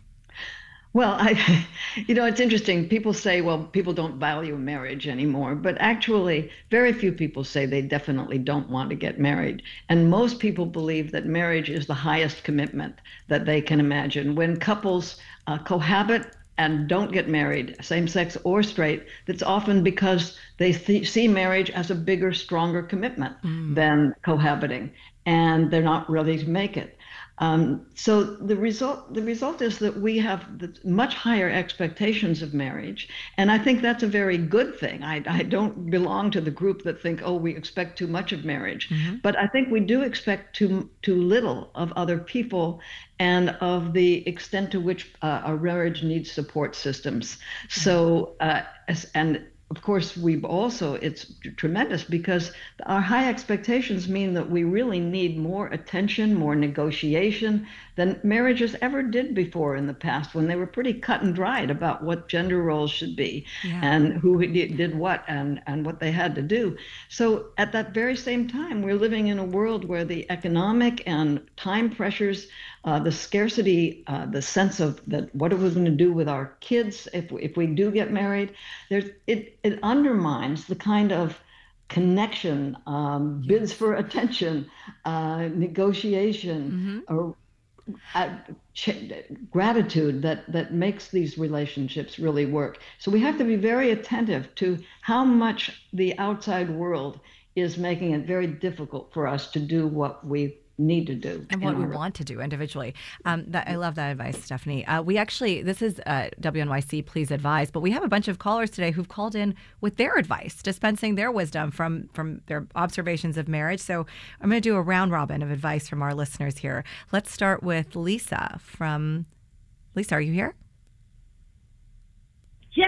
Well, I, you know, it's interesting. People say, well, people don't value marriage anymore, but actually very few people say they definitely don't want to get married. And most people believe that marriage is the highest commitment that they can imagine. When couples uh, cohabit and don't get married, same-sex or straight, that's often because they th- see marriage as a bigger, stronger commitment mm. than cohabiting, and they're not ready to make it. Um, so the result, the result is that we have the much higher expectations of marriage, and I think that's a very good thing. I, I don't belong to the group that think, oh, we expect too much of marriage, mm-hmm. but I think we do expect too too little of other people and of the extent to which uh, a marriage needs support systems. Mm-hmm. So, uh, and of course, we've also, it's tremendous because our high expectations mean that we really need more attention, more negotiation than marriages ever did before in the past, when they were pretty cut and dried about what gender roles should be yeah. and who did what and, and what they had to do. So at that very same time, we're living in a world where the economic and time pressures, uh, the scarcity, uh, the sense of that what are we going to do with our kids if we, if we do get married, there's it it undermines the kind of connection, um, bids for attention, uh, negotiation, mm-hmm. or uh, ch- gratitude that that makes these relationships really work. So we have to be very attentive to how much the outside world is making it very difficult for us to do what we need to do and what we want to do individually. Um, that, I love that advice, Stephanie. Uh, we actually, this is uh, W N Y C, Please Advise, but we have a bunch of callers today who've called in with their advice, dispensing their wisdom from from their observations of marriage. So I'm going to do a round robin of advice from our listeners here. Let's start with Lisa from, Lisa, are you here? Yes, sorry.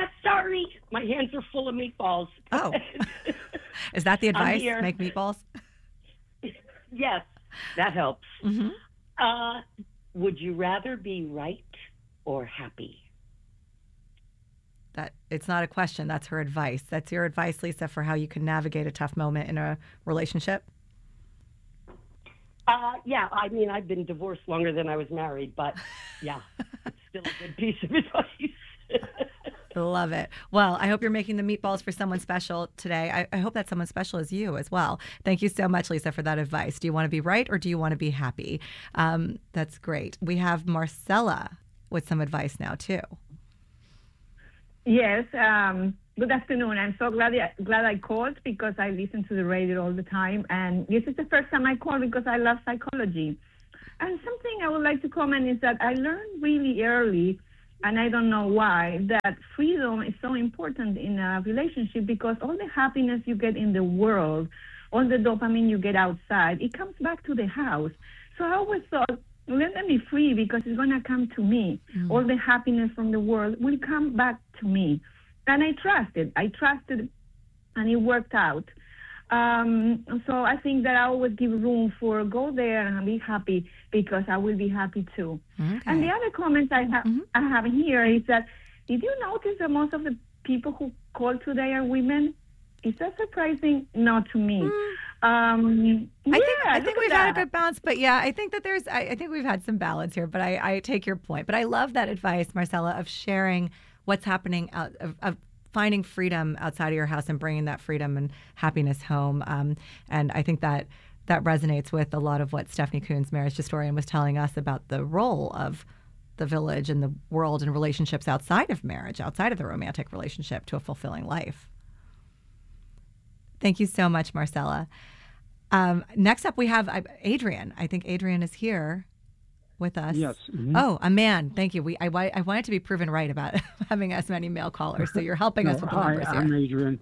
sorry, my hands are full of meatballs. Oh, is that the I'm advice? here. Make meatballs? Yes, that helps. Mm-hmm. Uh, would you rather be right or happy? That it's not a question. That's her advice. That's your advice, Lisa, for how you can navigate a tough moment in a relationship. Uh, yeah, I mean, I've been divorced longer than I was married, but yeah, it's still a good piece of advice. Love it. Well, I hope you're making the meatballs for someone special today. I, I hope that someone special is you as well. Thank you so much, Lisa, for that advice. Do you want to be right or do you want to be happy? Um, that's great. We have Marcella with some advice now, too. Yes. Um, good afternoon. I'm so glad I, glad I called because I listen to the radio all the time. And this is the first time I call because I love psychology. And something I would like to comment is that I learned really early, and I don't know why, that freedom is so important in a relationship because all the happiness you get in the world, all the dopamine you get outside, it comes back to the house. So I always thought, let me free because it's going to come to me. Mm. All the happiness from the world will come back to me. And I trusted. I trusted, and it worked out. Um, so I think that I always give room for go there and be happy because I will be happy too. Okay. And the other comments I have mm-hmm. I have here is that, did you notice that most of the people who call today are women? Is that surprising? Not to me. Mm. Um, I yeah, think I think we've that. had a good balance, but yeah, I think that there's I, I think we've had some balance here. But I, I take your point. But I love that advice, Marcella, of sharing what's happening out of, of finding freedom outside of your house and bringing that freedom and happiness home. Um, and I think that that resonates with a lot of what Stephanie Coontz, marriage historian, was telling us about the role of the village and the world and relationships outside of marriage, outside of the romantic relationship, to a fulfilling life. Thank you so much, Marcella. Um, next up, we have Adrian. I think Adrian is here with us. Yes. Mm-hmm. Oh, a man. Thank you. We I, I wanted to be proven right about having as many male callers, so you're helping no, us with the hi, numbers here. I'm Adrian.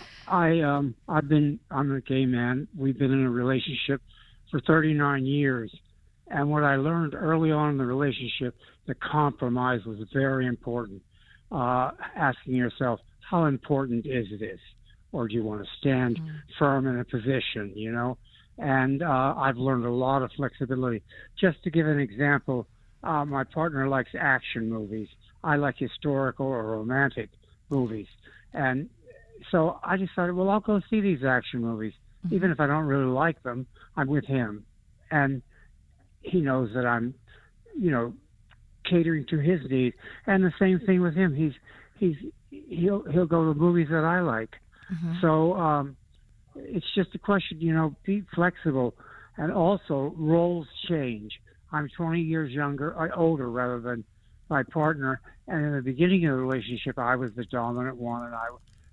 I um I've been I'm a gay man. We've been in a relationship for thirty-nine years, and what I learned early on in the relationship, the compromise was very important. Uh, asking yourself, how important is this, or do you want to stand mm. firm in a position? You know. And uh, I've learned a lot of flexibility. Just to give an example, uh, my partner likes action movies. I like historical or romantic movies. And so I decided, well, I'll go see these action movies. Mm-hmm. Even if I don't really like them, I'm with him. And he knows that I'm, you know, catering to his needs. And the same thing with him. He's, he's, he'll, he'll go to movies that I like. Mm-hmm. So, um, it's just a question, you know, be flexible. And also, roles change. I'm twenty years younger, or older rather than my partner. And in the beginning of the relationship, I was the dominant one, and I,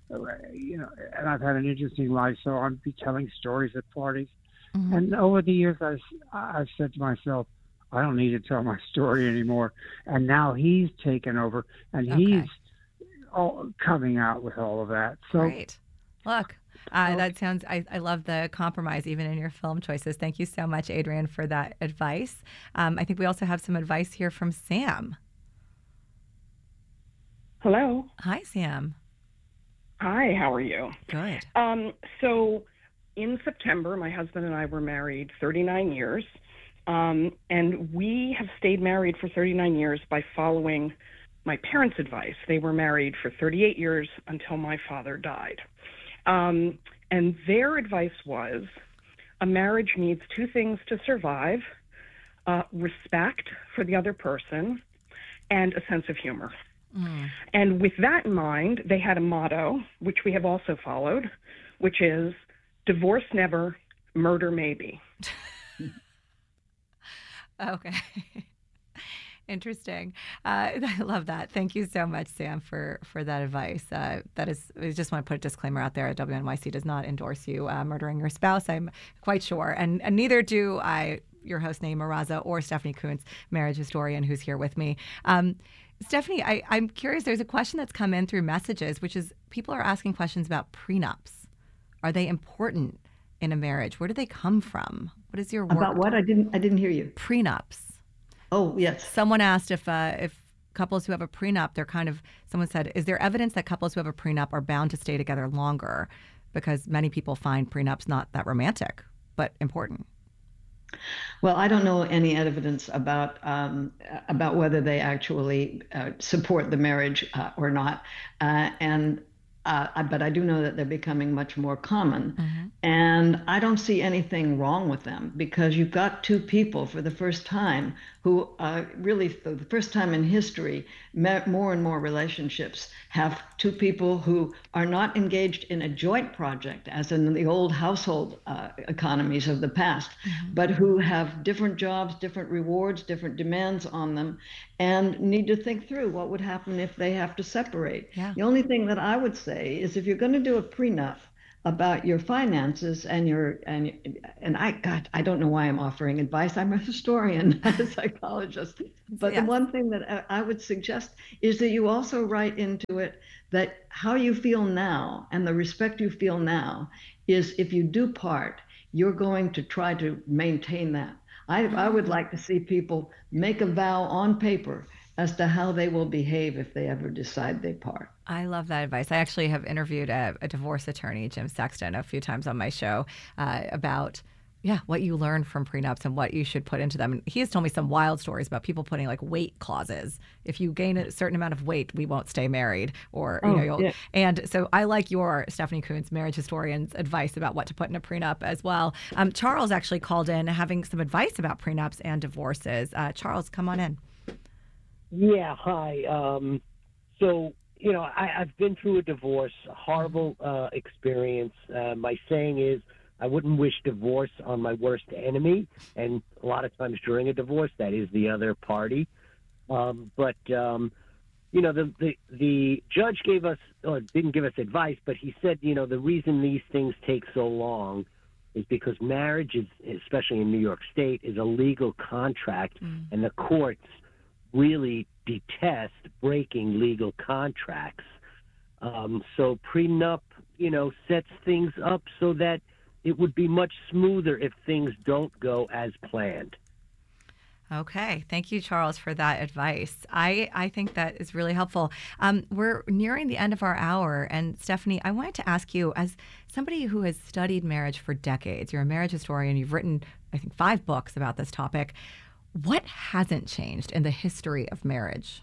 you know, and I've had an interesting life, so I'm be telling stories at parties. Mm-hmm. And over the years, I've, I've said to myself, I don't need to tell my story anymore. And now he's taken over, and okay. he's all coming out with all of that. So, Great. Look. Uh, that sounds, I, I love the compromise even in your film choices. Thank you so much, Adrian, for that advice. Um, I think we also have some advice here from Sam. Hello. Hi, Sam. Hi, how are you? Good. Um, so in September, my husband and I were married thirty-nine years. Um, and we have stayed married for thirty-nine years by following my parents' advice. They were married for thirty-eight years until my father died. Um, and their advice was a marriage needs two things to survive, uh, respect for the other person and a sense of humor. Mm. And with that in mind, they had a motto, which we have also followed, which is divorce never, murder maybe. Okay. Interesting. Uh, I love that. Thank you so much, Sam, for, for that advice. Uh, that is, I just want to put a disclaimer out there. W N Y C does not endorse you uh, murdering your spouse, I'm quite sure. And, and neither do I, your host, Naima Raza, or Stephanie Coontz, marriage historian, who's here with me. Um, Stephanie, I, I'm curious. There's a question that's come in through messages, which is people are asking questions about prenups. Are they important in a marriage? Where do they come from? What is your work? About what? I didn't, I didn't hear you. Prenups. Oh, yes. Someone asked if uh, if couples who have a prenup, they're kind of, someone said, is there evidence that couples who have a prenup are bound to stay together longer? Because many people find prenups not that romantic, but important. Well, I don't know any evidence about um, about whether they actually uh, support the marriage uh, or not, uh, and uh, but I do know that they're becoming much more common, mm-hmm. and I don't see anything wrong with them, because you've got two people for the first time who uh, really, for the first time in history, more and more relationships have two people who are not engaged in a joint project, as in the old household uh, economies of the past, mm-hmm. but who have different jobs, different rewards, different demands on them, and need to think through what would happen if they have to separate. Yeah. The only thing that I would say is, if you're going to do a prenup about your finances and your and and I God I don't know why I'm offering advice. I'm a historian, not a psychologist. But yes. The one thing that I would suggest is that you also write into it that how you feel now and the respect you feel now is, if you do part, you're going to try to maintain that. I I would like to see people make a vow on paper as to how they will behave if they ever decide they part. I love that advice. I actually have interviewed a, a divorce attorney, Jim Sexton, a few times on my show uh, about, yeah, what you learn from prenups and what you should put into them. And he has told me some wild stories about people putting like weight clauses. If you gain a certain amount of weight, we won't stay married. Or you oh, know, you'll, yeah. And so I like your Stephanie Coontz, marriage historian's advice about what to put in a prenup as well. Um, Charles actually called in having some advice about prenups and divorces. Uh, Charles, come on in. Yeah, hi. Um, so, you know, I, I've been through a divorce, a horrible uh, experience. Uh, my saying is, I wouldn't wish divorce on my worst enemy. And a lot of times during a divorce, that is the other party. Um, but, um, you know, the, the, the judge gave us, or didn't give us advice, but he said, you know, the reason these things take so long is because marriage, is, especially in New York State, is a legal contract, mm. and the courts really detest breaking legal contracts. Um, so prenup, you know, sets things up so that it would be much smoother if things don't go as planned. Okay. Thank you, Charles, for that advice. I, I think that is really helpful. Um, we're nearing the end of our hour. And Stephanie, I wanted to ask you, as somebody who has studied marriage for decades, you're a marriage historian, you've written, I think, five books about this topic. What hasn't changed in the history of marriage?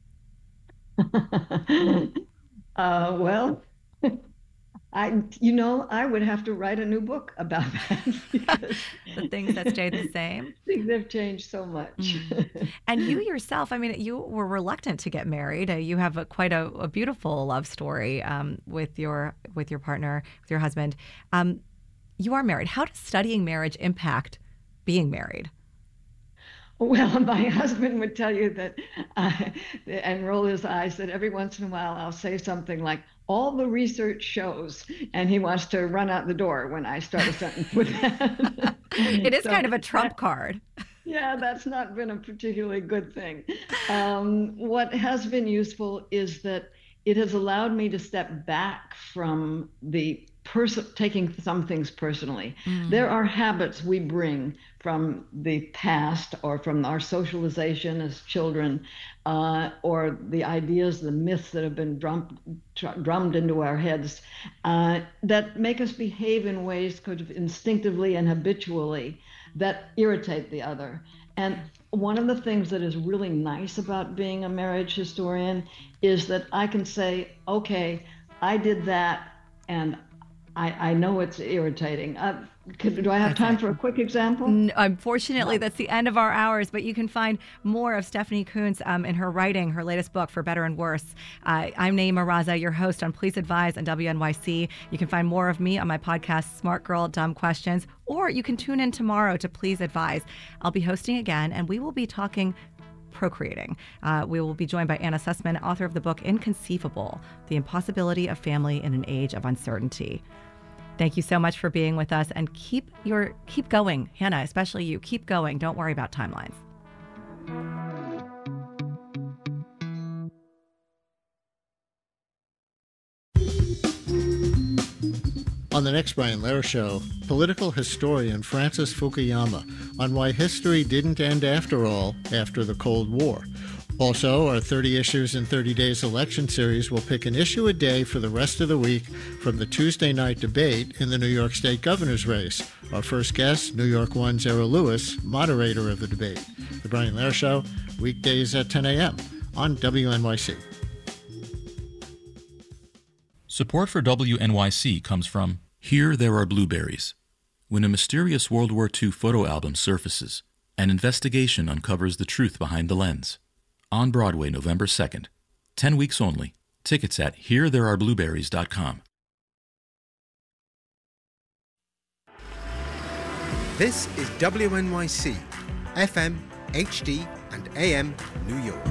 uh, well, I, you know, I would have to write a new book about that. The things that stay the same. Things have changed so much. Mm. And you yourself, I mean, you were reluctant to get married. Uh, you have a, quite a, a beautiful love story um, with your with your partner, with your husband. Um, you are married. How does studying marriage impact being married? Well, my husband would tell you that, uh, and roll his eyes, that every once in a while I'll say something like, all the research shows, and he wants to run out the door when I start a sentence with that. It is so, kind of a trump card. Yeah, that's not been a particularly good thing. Um, what has been useful is that it has allowed me to step back from the person taking some things personally. Mm. There are habits we bring from the past or from our socialization as children, uh, or the ideas, the myths that have been drummed, drummed into our heads uh, that make us behave in ways kind of instinctively and habitually that irritate the other. And one of the things that is really nice about being a marriage historian is that I can say, okay, I did that, and I, I know it's irritating. Uh, could, do I have time for a quick example? No, unfortunately, that's the end of our hours, but you can find more of Stephanie Coontz um, in her writing, her latest book, For Better and Worse. Uh, I'm Naima Raza, your host on Please Advise on W N Y C. You can find more of me on my podcast, Smart Girl, Dumb Questions, or you can tune in tomorrow to Please Advise. I'll be hosting again, and we will be talking procreating. Uh, we will be joined by Anna Sussman, author of the book Inconceivable, The Impossibility of Family in an Age of Uncertainty. Thank you so much for being with us, and keep your keep going, Hannah, especially you. Keep going. Don't worry about timelines. On the next Brian Lehrer Show, political historian Francis Fukuyama on why history didn't end after all after the Cold War. Also, our thirty Issues in thirty Days election series will pick an issue a day for the rest of the week from the Tuesday night debate in the New York State governor's race. Our first guest, New York One's Errol Lewis, moderator of the debate. The Brian Lehrer Show, weekdays at ten a.m. on W N Y C. Support for W N Y C comes from Here There Are Blueberries. When a mysterious World War Two photo album surfaces, an investigation uncovers the truth behind the lens. On Broadway, November second. Ten weeks only. Tickets at here there are blueberries dot com. This is W N Y C, F M, H D, and A M, New York.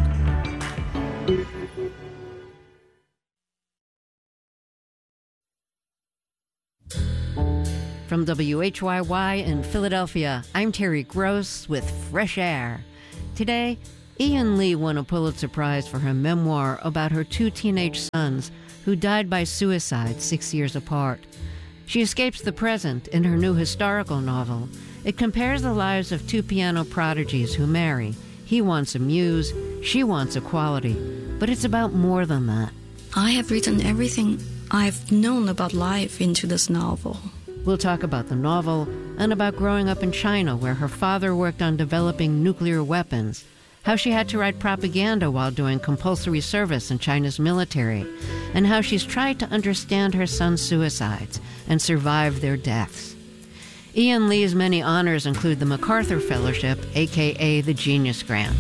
From W H Y Y in Philadelphia, I'm Terry Gross with Fresh Air. Today, Ian Lee won a Pulitzer Prize for her memoir about her two teenage sons who died by suicide six years apart. She escapes the present in her new historical novel. It compares the lives of two piano prodigies who marry. He wants a muse, she wants equality, but it's about more than that. I have written everything I've known about life into this novel. We'll talk about the novel and about growing up in China, where her father worked on developing nuclear weapons, how she had to write propaganda while doing compulsory service in China's military, and how she's tried to understand her son's suicides and survive their deaths. Ian Lee's many honors include the MacArthur Fellowship, a k a the Genius Grant.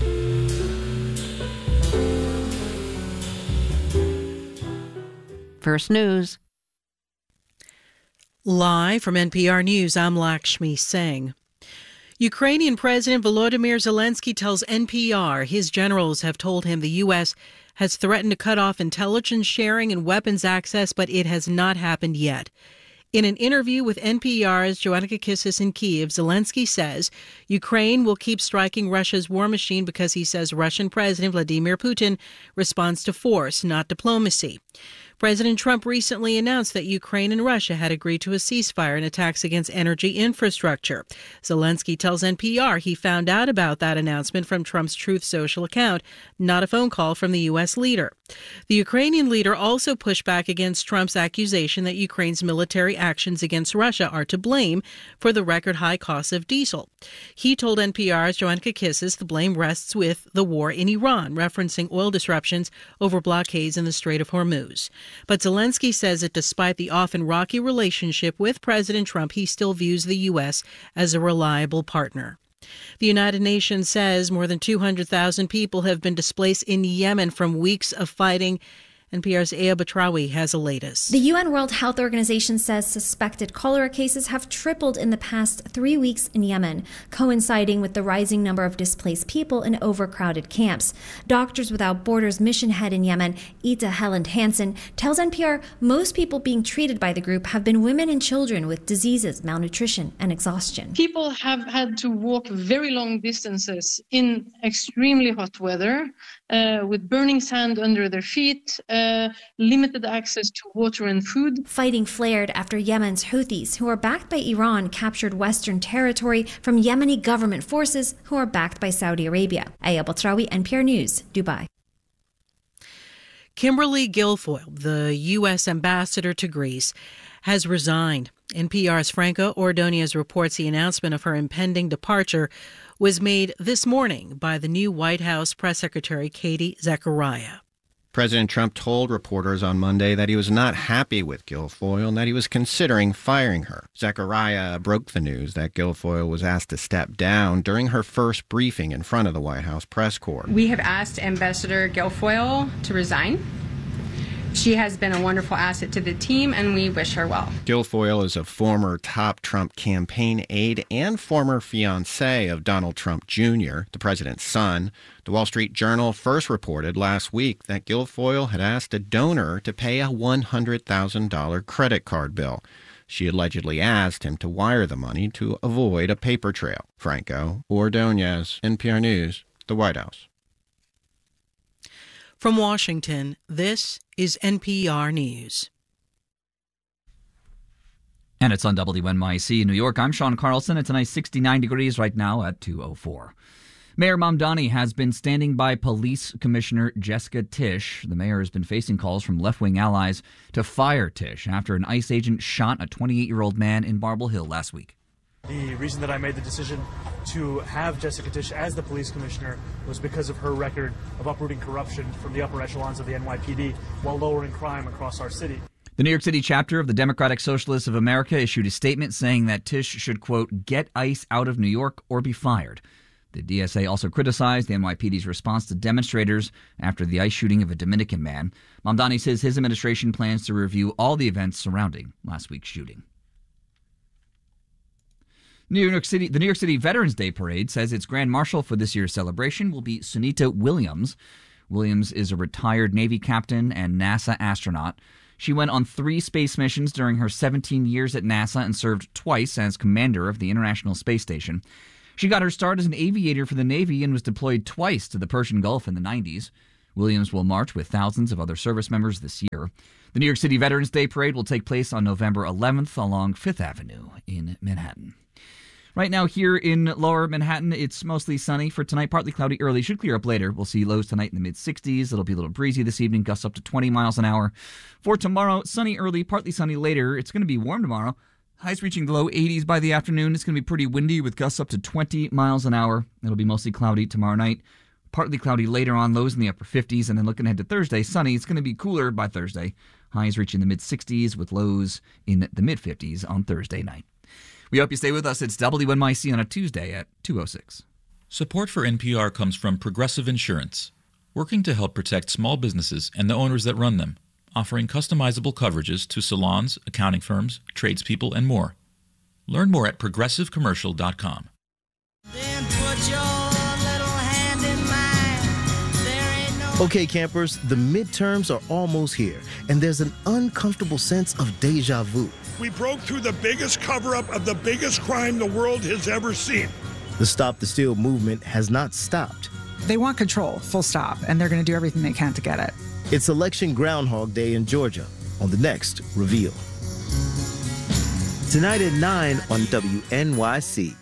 First News. Live from N P R News, I'm Lakshmi Singh. Ukrainian President Volodymyr Zelensky tells N P R his generals have told him the U S has threatened to cut off intelligence sharing and weapons access, but it has not happened yet. In an interview with N P R's Joanna Kakissis in Kyiv, Zelensky says Ukraine will keep striking Russia's war machine because he says Russian President Vladimir Putin responds to force, not diplomacy. President Trump recently announced that Ukraine and Russia had agreed to a ceasefire in attacks against energy infrastructure. Zelensky tells N P R he found out about that announcement from Trump's Truth Social account, not a phone call from the U S leader. The Ukrainian leader also pushed back against Trump's accusation that Ukraine's military actions against Russia are to blame for the record high costs of diesel. He told N P R's Joanna Kakissis the blame rests with the war in Iran, referencing oil disruptions over blockades in the Strait of Hormuz. But Zelensky says that despite the often rocky relationship with President Trump, he still views the U S as a reliable partner. The United Nations says more than two hundred thousand people have been displaced in Yemen from weeks of fighting. N P R's Aya Batrawi has the latest. The U N World Health Organization says suspected cholera cases have tripled in the past three weeks in Yemen, coinciding with the rising number of displaced people in overcrowded camps. Doctors Without Borders mission head in Yemen, Ita Helland Hansen, tells N P R most people being treated by the group have been women and children with diseases, malnutrition, and exhaustion. People have had to walk very long distances in extremely hot weather, uh, with burning sand under their feet, uh, limited access to water and food. Fighting flared after Yemen's Houthis, who are backed by Iran, captured Western territory from Yemeni government forces who are backed by Saudi Arabia. Aya Batrawi, N P R News, Dubai. Kimberly Guilfoyle, the U S ambassador to Greece, has resigned. N P R's Franca Ordonez reports the announcement of her impending departure was made this morning by the new White House press secretary, Katie Zachariah. President Trump told reporters on Monday that he was not happy with Guilfoyle and that he was considering firing her. Zachariah broke the news that Guilfoyle was asked to step down during her first briefing in front of the White House press corps. We have asked Ambassador Guilfoyle to resign. She has been a wonderful asset to the team, and we wish her well. Guilfoyle is a former top Trump campaign aide and former fiancé of Donald Trump Junior, the president's son. The Wall Street Journal first reported last week that Guilfoyle had asked a donor to pay a one hundred thousand dollars credit card bill. She allegedly asked him to wire the money to avoid a paper trail. Franco Ordonez, N P R News, the White House. From Washington, this is N P R News. And it's on W N Y C New York. I'm Sean Carlson. It's a nice sixty-nine degrees right now at two oh four. Mayor Mamdani has been standing by Police Commissioner Jessica Tisch. The mayor has been facing calls from left-wing allies to fire Tisch after an ICE agent shot a twenty-eight-year-old man in Marble Hill last week. The reason that I made the decision to have Jessica Tisch as the police commissioner was because of her record of uprooting corruption from the upper echelons of the N Y P D while lowering crime across our city. The New York City chapter of the Democratic Socialists of America issued a statement saying that Tisch should, quote, get ICE out of New York or be fired. The D S A also criticized the N Y P D's response to demonstrators after the ICE shooting of a Dominican man. Mamdani says his administration plans to review all the events surrounding last week's shooting. New York City, the New York City Veterans Day Parade says its grand marshal for this year's celebration will be Sunita Williams. Williams is a retired Navy captain and NASA astronaut. She went on three space missions during her seventeen years at NASA and served twice as commander of the International Space Station. She got her start as an aviator for the Navy and was deployed twice to the Persian Gulf in the nineties. Williams will march with thousands of other service members this year. The New York City Veterans Day Parade will take place on November eleventh along Fifth Avenue in Manhattan. Right now here in lower Manhattan, it's mostly sunny for tonight. Partly cloudy early. Should clear up later. We'll see lows tonight in the mid-sixties. It'll be a little breezy this evening. Gusts up to twenty miles an hour. For tomorrow, sunny early, partly sunny later. It's going to be warm tomorrow. Highs reaching the low eighties by the afternoon. It's going to be pretty windy with gusts up to twenty miles an hour. It'll be mostly cloudy tomorrow night. Partly cloudy later on, lows in the upper fifties. And then looking ahead to Thursday, sunny. It's going to be cooler by Thursday. Highs reaching the mid-sixties with lows in the mid-fifties on Thursday night. We hope you stay with us. It's W N Y C on a Tuesday at two oh six. Support for N P R comes from Progressive Insurance, working to help protect small businesses and the owners that run them, offering customizable coverages to salons, accounting firms, tradespeople, and more. Learn more at progressive commercial dot com. Then put your little hand in mine. There ain't no... Okay, campers, the midterms are almost here, and there's an uncomfortable sense of deja vu. We broke through the biggest cover-up of the biggest crime the world has ever seen. The Stop the Steal movement has not stopped. They want control, full stop, and they're going to do everything they can to get it. It's Election Groundhog Day in Georgia on the next Reveal. Tonight at nine on W N Y C.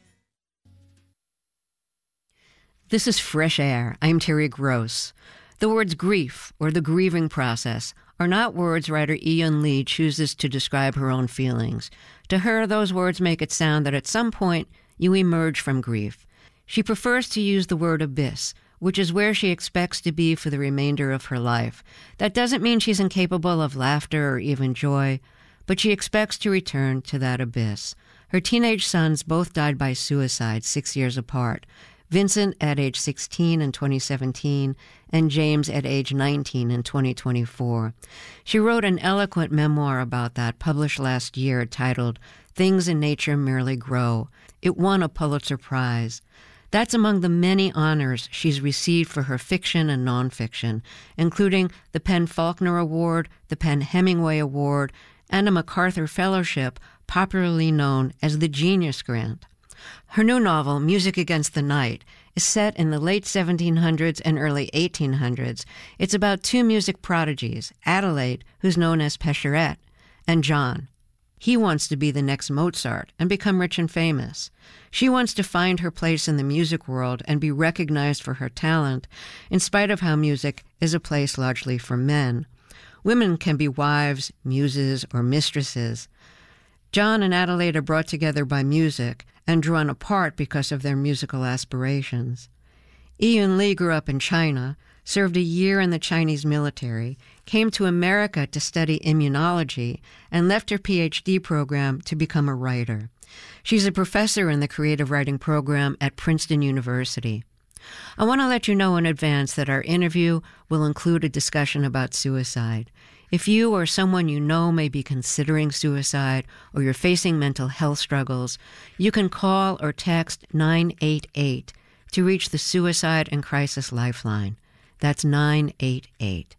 This is Fresh Air. I'm Terry Gross. The words grief or the grieving process are not words writer E.N. Lee chooses to describe her own feelings. To her, those words make it sound that at some point you emerge from grief. She prefers to use the word abyss, which is where she expects to be for the remainder of her life. That doesn't mean she's incapable of laughter or even joy, but she expects to return to that abyss. Her teenage sons both died by suicide six years apart. Vincent at age sixteen in twenty seventeen, and James at age nineteen in twenty twenty-four. She wrote an eloquent memoir about that, published last year, titled Things in Nature Merely Grow. It won a Pulitzer Prize. That's among the many honors she's received for her fiction and nonfiction, including the PEN/Faulkner Award, the PEN/Hemingway Award, and a MacArthur Fellowship, popularly known as the Genius Grant. Her new novel, Music Against the Night, is set in the late seventeen hundreds and early eighteen hundreds. It's about two music prodigies, Adelaide, who's known as Pécherette, and John. He wants to be the next Mozart and become rich and famous. She wants to find her place in the music world and be recognized for her talent, in spite of how music is a place largely for men. Women can be wives, muses, or mistresses. John and Adelaide are brought together by music and drawn apart because of their musical aspirations. E.N. Lee grew up in China, served a year in the Chinese military, came to America to study immunology, and left her P H D program to become a writer. She's a professor in the creative writing program at Princeton University. I want to let you know in advance that our interview will include a discussion about suicide. If you or someone you know may be considering suicide or you're facing mental health struggles, you can call or text nine eight eight to reach the Suicide and Crisis Lifeline. That's nine eight eight.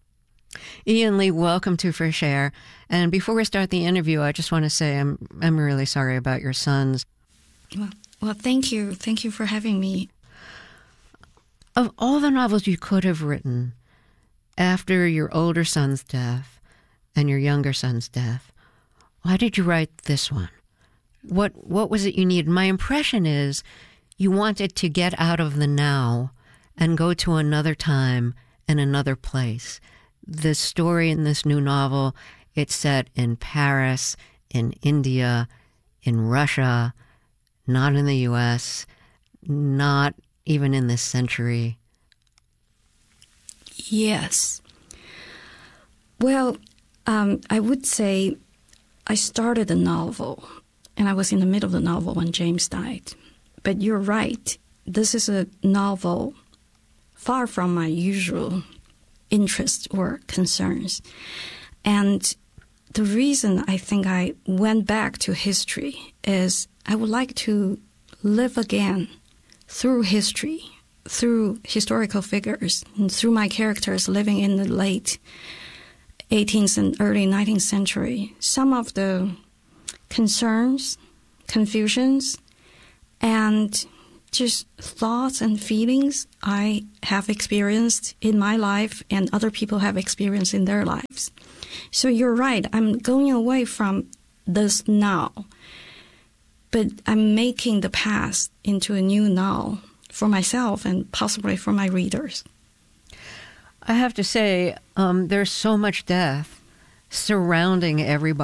E.N. Lee, welcome to Fresh Air. And before we start the interview, I just want to say I'm I'm really sorry about your sons. Well, well, thank you. Thank you for having me. Of all the novels you could have written after your older son's death and your younger son's death, why did you write this one? What what was it you needed? My impression is You want it to get out of the now and go to another time and another place. The story in this new novel, it's set in Paris, in India, in Russia, not in the U S, not even in this century. Yes. Well, um, I would say I started the novel, and I was in the middle of the novel when James died. But you're right. This is a novel far from my usual interests or concerns. And the reason I think I went back to history is I would like to live again through history, through historical figures, and through my characters living in the late eighteenth and early nineteenth century. Some of the concerns, confusions, and just thoughts and feelings I have experienced in my life and other people have experienced in their lives. So you're right, I'm going away from this now, but I'm making the past into a new now for myself and possibly for my readers. I have to say, um, there's so much death surrounding everybody.